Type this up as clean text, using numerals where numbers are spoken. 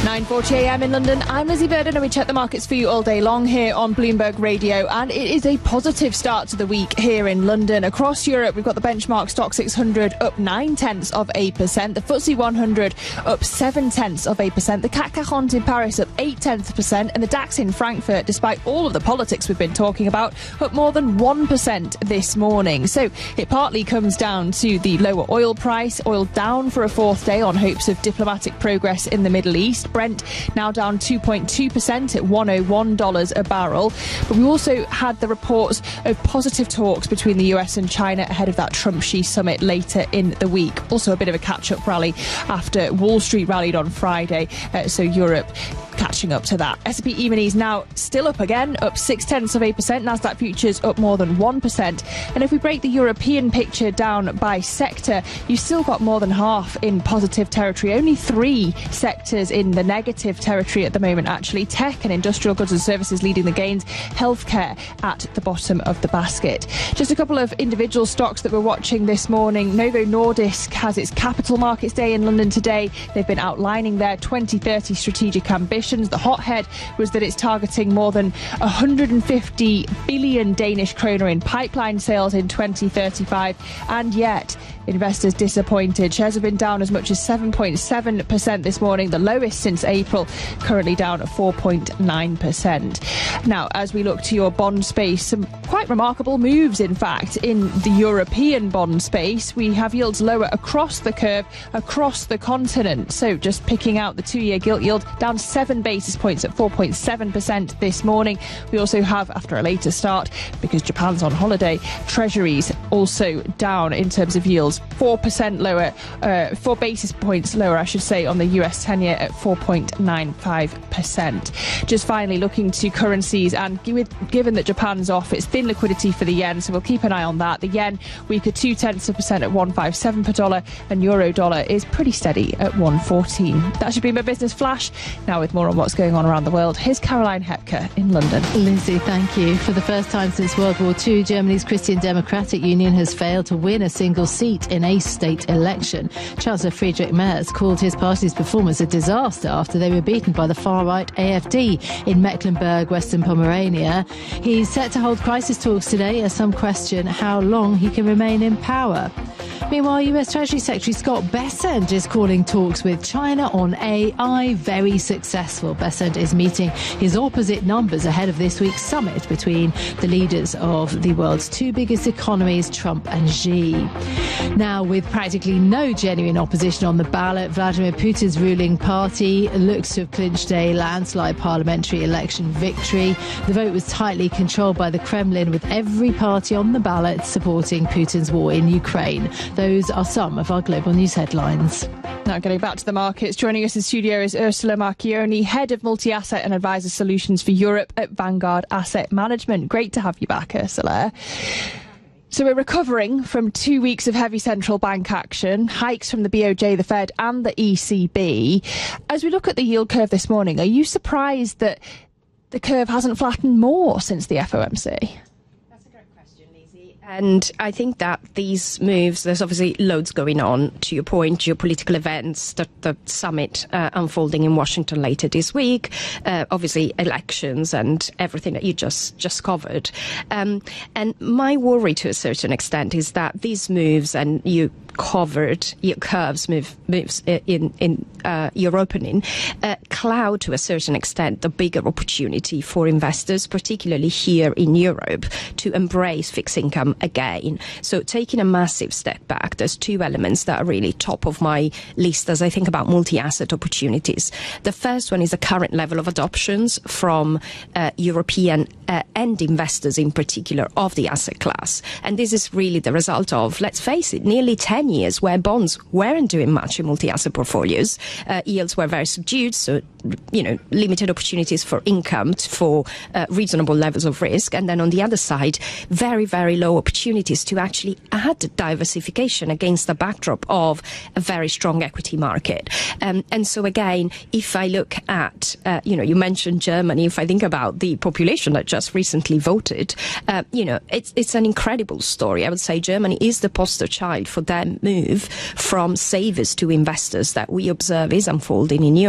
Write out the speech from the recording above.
9:40 a.m. in London. I'm Lizzie Burden and we check the markets for you all day long here on Bloomberg Radio, and it is a positive start to the week here in London. Across Europe, we've got the benchmark stock 600 up 0.9%, the FTSE 100 up 0.7%, the CAC 40 in Paris up 0.8%, and the DAX in Frankfurt, despite all of the politics we've been talking about, up more than 1% this morning. So it partly comes down to the lower oil price, oil down for a fourth day on hopes of diplomatic progress in the Middle East. Brent now down 2.2% at $101 a barrel. But we also had the reports of positive talks between the US and China ahead of that Trump-Xi summit later in the week. Also a bit of a catch-up rally after Wall Street rallied on Friday, so Europe catching up to that. S&P E-minis now still up again, up 0.6%. Nasdaq futures up more than 1%. And if we break the European picture down by sector, you've still got more than half in positive territory. Only 3 sectors in the negative territory at the moment, actually. Tech and industrial goods and services leading the gains. Healthcare at the bottom of the basket. Just a couple of individual stocks that we're watching this morning. Novo Nordisk has its Capital Markets Day in London today. They've been outlining their 2030 strategic ambitions. The hothead was that it's targeting more than 150 billion Danish kroner in pipeline sales in 2035, and yet investors disappointed. Shares have been down as much as 7.7% this morning, the lowest since April, currently down at 4.9%. Now, as we look to your bond space, some quite remarkable moves, in fact, in the European bond space. We have yields lower across the curve, across the continent. So just picking out the 2-year gilt yield, down 7 basis points at 4.7% this morning. We also have, after a later start, because Japan's on holiday, treasuries also down in terms of yields. 4% lower, 4 basis points lower, I should say, on the US 10-year at 4.95%. Just finally looking to currencies, and given that Japan's off, it's thin liquidity for the yen, so we'll keep an eye on that. The yen weak at 0.2% at 157 per dollar, and euro dollar is pretty steady at 114. That should be my business flash. Now with more on what's going on around the world, here's Caroline Hepker in London. Lizzie, thank you. For the first time since World War II, Germany's Christian Democratic Union has failed to win a single seat in a state election. Chancellor Friedrich Merz called his party's performance a disaster after they were beaten by the far-right AfD in Mecklenburg, Western Pomerania. He's set to hold crisis talks today as some question how long he can remain in power. Meanwhile, US Treasury Secretary Scott Bessent is calling talks with China on AI very successful. Bessent is meeting his opposite numbers ahead of this week's summit between the leaders of the world's 2 biggest economies, Trump and Xi. Now, with practically no genuine opposition on the ballot, Vladimir Putin's ruling party looks to have clinched a landslide parliamentary election victory. The vote was tightly controlled by the Kremlin, with every party on the ballot supporting Putin's war in Ukraine. Those are some of our global news headlines. Now getting back to the markets, joining us in studio is Ursula Marchioni, Head of Multi-Asset and Advisor Solutions for Europe at Vanguard Asset Management. Great to have you back, Ursula. So we're recovering from 2 weeks of heavy central bank action, hikes from the BOJ, the Fed and the ECB. As we look at the yield curve this morning, are you surprised that the curve hasn't flattened more since the FOMC? And I think that these moves, there's obviously loads going on, to your point, geopolitical events, the summit unfolding in Washington later this week, obviously elections and everything that you just covered. And my worry to a certain extent is that these moves, and you covered your curves moves in your opening, cloud to a certain extent the bigger opportunity for investors, particularly here in Europe, to embrace fixed income again. So taking a massive step back, there's 2 elements that are really top of my list as I think about multi-asset opportunities. The first one is the current level of adoptions from European and investors in particular of the asset class. And this is really the result of, let's face it, nearly 10 years where bonds weren't doing much in multi-asset portfolios. Yields were very subdued, so, limited opportunities for income for reasonable levels of risk. And then on the other side, very, very low opportunities to actually add diversification against the backdrop of a very strong equity market. And so again, if I look at, you mentioned Germany, if I think about the population that just recently voted, it's an incredible story. I would say Germany is the poster child for that move from savers to investors that we observe is unfolding in Europe.